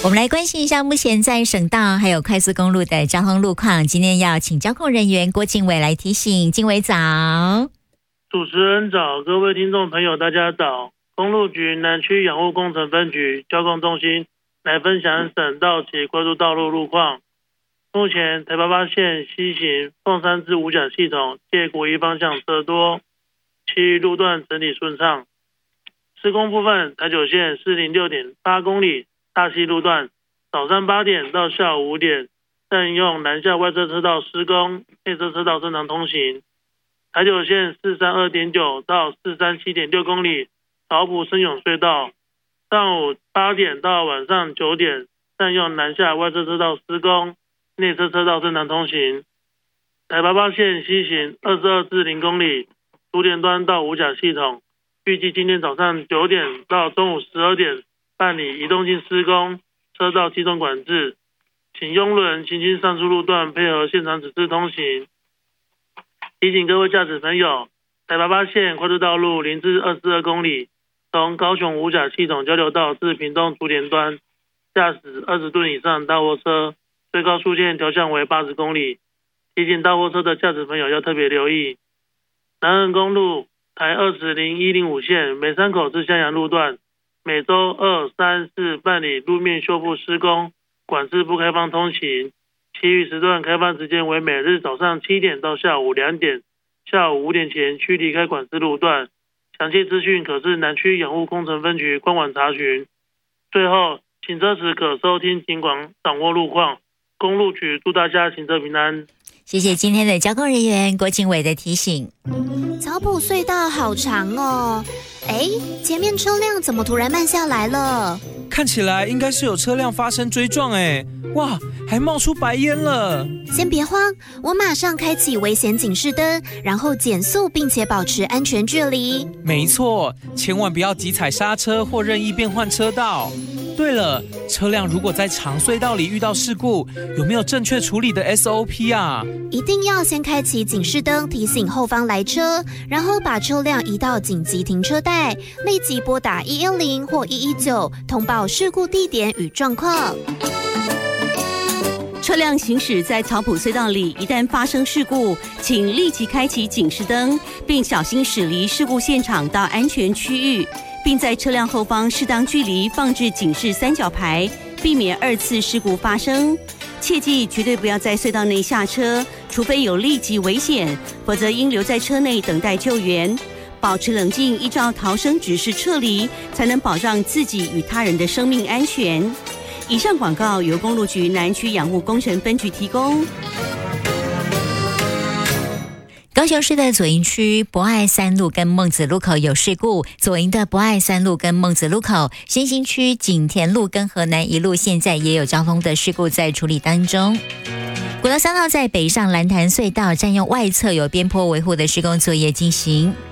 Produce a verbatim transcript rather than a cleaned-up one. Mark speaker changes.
Speaker 1: 我们来关心一下目前在省道还有快速公路的交通路况。今天要请交控人员郭敬伟来提醒。敬伟早。
Speaker 2: 主持人早，各位听众朋友大家早。公路局南区养护工程分局交控中心来分享省道及快速道路路况。目前台八八线西行凤山至五甲系统借国一方向车多，其余路段整体顺畅。施工部分，台九线四零六点八公里大溪路段早上八点到下午五点占用南下外侧车道施工，内侧车道正常通行。台九线四三二点九到四三七点六公里桃埔深涌隧道上午八点到晚上九点占用南下外侧车道施工，内侧车道正常通行。台八八线西行二十二至零公里竹田端到五甲系统预计今天早上九点到中午十二点办理移动性施工，车道集中管制，请拥轮行经上述路段配合现场指示通行。提醒各位驾驶朋友，台八八线快速道路零至二十二公里，从高雄五甲系统交流道至屏东竹田端，驾驶二十吨以上大货车，最高速限调降为八十公里。提醒大货车的驾驶朋友要特别留意。南横公路台二十零一零五线美山口至襄阳路段，每周二、三、四办理路面修复施工，管制不开放通行，其余时段开放时间为每日早上七点到下午两点，下午五点前需离开管制路段。详细资讯可至南区养护工程分局官网查询。最后，行车时可收听警广，掌握路况。公路局祝大家行车平安。
Speaker 1: 谢谢今天的交通人员郭敬伟的提醒。
Speaker 3: 草埔隧道好长哦，哎，前面车辆怎么突然慢下来了？
Speaker 4: 看起来应该是有车辆发生追撞哎，哇，还冒出白烟了。
Speaker 3: 先别慌，我马上开启危险警示灯，然后减速并且保持安全距离。
Speaker 4: 没错，千万不要急踩刹车或任意变换车道。对了，车辆如果在长隧道里遇到事故，有没有正确处理的 S O P 啊？
Speaker 3: 一定要先开启警示灯提醒后方来车，然后把车辆移到紧急停车带，立即拨打一一零或一一九通报事故地点与状况。
Speaker 5: 车辆行驶在草埔隧道里，一旦发生事故，请立即开启警示灯，并小心驶离事故现场到安全区域，并在车辆后方适当距离放置警示三角牌，避免二次事故发生。切记绝对不要在隧道内下车，除非有立即危险，否则应留在车内等待救援。保持冷静，依照逃生指示撤离，才能保障自己与他人的生命安全。以上广告由公路局南区养护工程分局提供。
Speaker 1: 高雄市的左营区博爱三路跟孟子路口有事故，左营的博爱三路跟孟子路口，新兴区景田路跟河南一路现在也有交通的事故在处理当中。国道三号在北上蓝潭隧道占用外侧有边坡维护的施工作业进行。